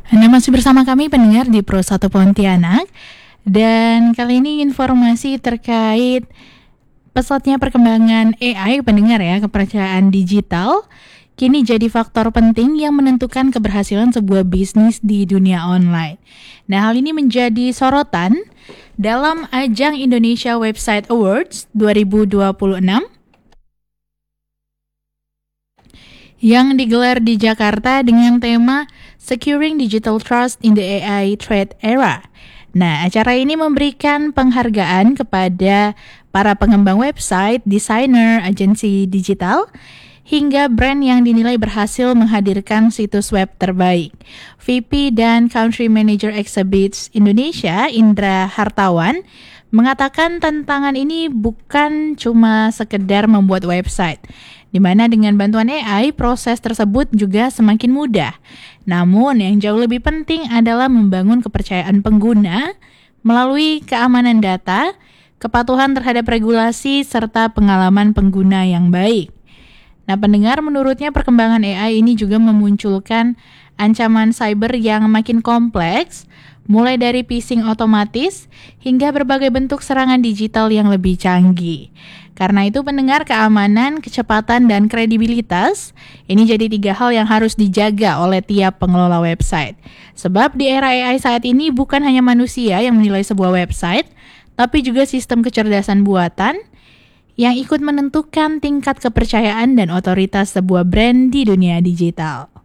Anda masih bersama kami pendengar di Pro 1 Pontianak. Dan kali ini informasi terkait pesatnya perkembangan AI pendengar ya, kepercayaan digital kini jadi faktor penting yang menentukan keberhasilan sebuah bisnis di dunia online. Nah, hal ini menjadi sorotan dalam ajang Indonesia Website Awards 2026 yang digelar di Jakarta dengan tema Securing Digital Trust in the AI Trade Era. Nah, acara ini memberikan penghargaan kepada para pengembang website, desainer, agensi digital, hingga brand yang dinilai berhasil menghadirkan situs web terbaik. VP dan Country Manager Exhibits Indonesia, Indra Hartawan, mengatakan tantangan ini bukan cuma sekedar membuat website, di mana dengan bantuan AI, proses tersebut juga semakin mudah. Namun, yang jauh lebih penting adalah membangun kepercayaan pengguna melalui keamanan data, kepatuhan terhadap regulasi, serta pengalaman pengguna yang baik. Nah, pendengar, menurutnya perkembangan AI ini juga memunculkan ancaman cyber yang makin kompleks, mulai dari phishing otomatis hingga berbagai bentuk serangan digital yang lebih canggih. Karena itu pendengar, keamanan, kecepatan, dan kredibilitas ini jadi 3 hal yang harus dijaga oleh tiap pengelola website. Sebab di era AI saat ini bukan hanya manusia yang menilai sebuah website, tapi juga sistem kecerdasan buatan yang ikut menentukan tingkat kepercayaan dan otoritas sebuah brand di dunia digital.